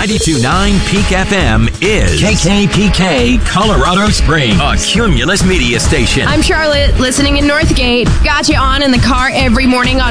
92.9 Peak FM is KKPK Colorado Springs, a Cumulus media station. I'm Charlotte, listening in Northgate. Got you on in the car every morning on